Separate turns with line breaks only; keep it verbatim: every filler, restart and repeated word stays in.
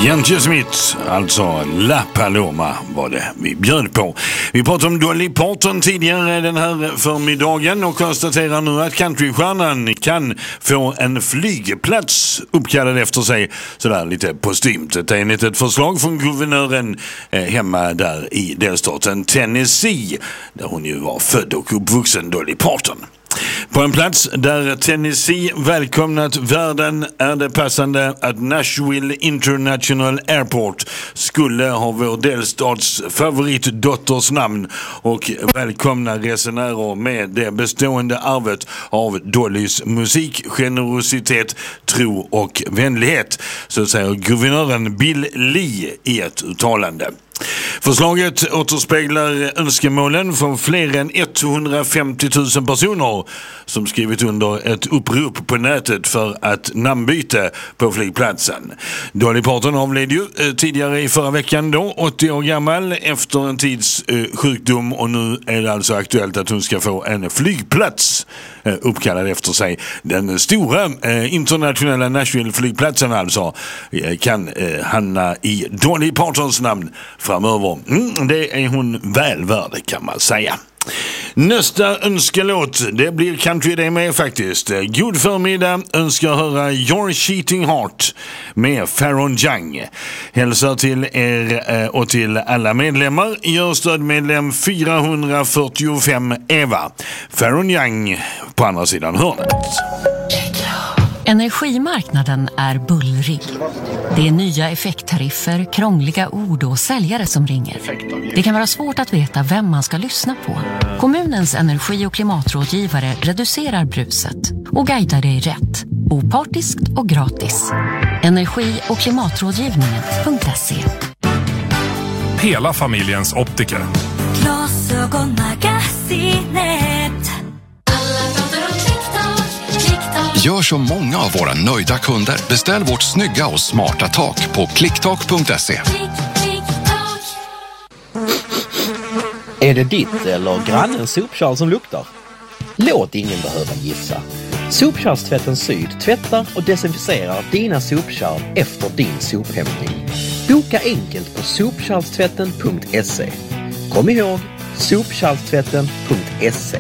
Jantje Smith, alltså La Paloma var det vi bjöd på. Vi pratade om Dolly Parton tidigare den här förmiddagen och konstaterar nu att countrystjärnan kan få en flygplats uppkallad efter sig sådär lite postumt. Det är enligt ett förslag från guvernören eh, hemma där i delstaten Tennessee, där hon ju var född och uppvuxen, Dolly Parton. På en plats där Tennessee välkomnat världen är det passande att Nashville International Airport skulle ha vår delstats favoritdotters namn och välkomna resenärer med det bestående arvet av Dollys musik, generositet, tro och vänlighet, så säger guvernören Bill Lee i ett uttalande. Förslaget återspeglar önskemålen från fler än etthundrafemtio tusen personer som skrivit under ett upprop på nätet för att namnbyte på flygplatsen. Dolly Parton avled ju eh, tidigare i förra veckan då, åttio år gammal, efter en tids eh, sjukdom, och nu är det alltså aktuellt att hon ska få en flygplats eh, uppkallad efter sig. Den stora eh, internationella Nashville-flygplatsen alltså eh, kan eh, hamna i Dolly Partons namn framöver. Mm, det är hon väl värd, kan man säga. Nästa önskelåt, det blir country det med faktiskt. God förmiddag, önskar höra Your Cheating Heart med Pharoah Young. Hälsar till er och till alla medlemmar. Gör stödmedlem fyrahundrafyrtiofem Eva. Pharoah Young på andra sidan hörnet.
Energimarknaden är bullrig. Det är nya effekttariffer, krångliga ord och säljare som ringer. Det kan vara svårt att veta vem man ska lyssna på. Kommunens energi- och klimatrådgivare reducerar bruset och guidar dig rätt. Opartiskt och gratis. Energi- och klimatrådgivningen punkt se.
Hela familjens optiker.
Glasögonmagasinet.
Gör som många av våra nöjda kunder. Beställ vårt snygga och smarta tak på klicktak punkt se.
Är det ditt eller grannens sopkärl som luktar? Låt ingen behöva gissa. Sopkärlstvätten Syd tvättar och desinficerar dina sopkärl efter din sophämtning. Boka enkelt på sopkärlstvätten punkt se. Kom ihåg, sopkärlstvätten punkt se.